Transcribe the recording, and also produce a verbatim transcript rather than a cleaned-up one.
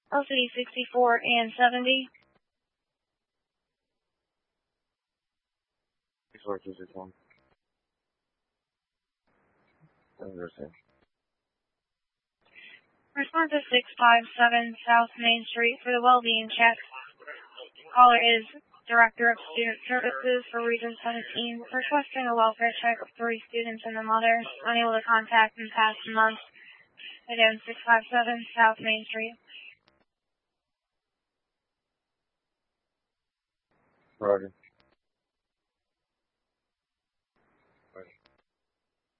L C sixty-four and seventy. sixty-four, two sixty-one. Understand. Response to six five seven South Main Street for the well-being check. Caller is Director of Student Services for Region seventeen, requesting a welfare check of three students and the mother, unable to contact in past month. Again, six five seven South Main Street. Roger.